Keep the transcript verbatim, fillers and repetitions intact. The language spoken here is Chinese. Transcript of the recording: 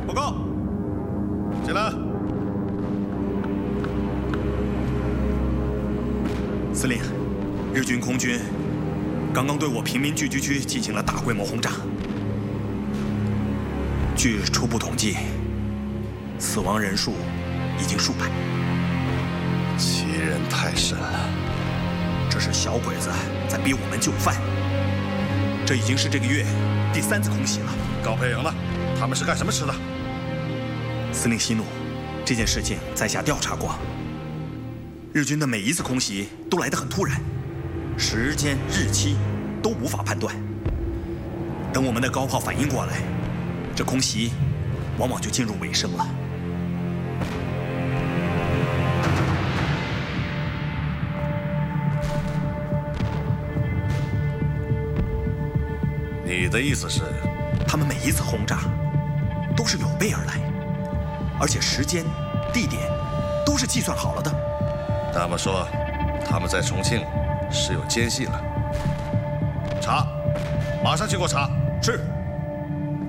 报告， 进来。 司令，日军空军刚刚对我平民聚居区进行了大规模轰炸。据初步统计，死亡人数已经数百。 欺人太甚了！ 这是小鬼子在逼我们就范。这已经是这个月第三次空袭了。 高培营了，他们是干什么吃的？ 司令息怒，这件事情在下调查过。日军的每一次空袭都来得很突然，时间、日期都无法判断。等我们的高炮反应过来，这空袭往往就进入尾声了。 你的意思是， 他们每一次轰炸都是有备而来，而且时间、地点都是计算好了的。 那么说，他们在重庆是有奸细了。查，马上去给我查。 是。